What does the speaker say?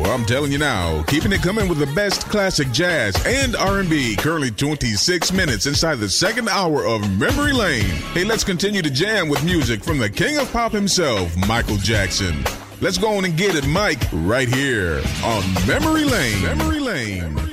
I'm telling you now, keeping it coming with the best classic jazz and R&B. Currently 26 minutes inside the second hour of Memory Lane. Hey, let's continue to jam with music from the king of pop himself, Michael Jackson. Let's go on and get it, Mike, right here on Memory Lane. Memory Lane.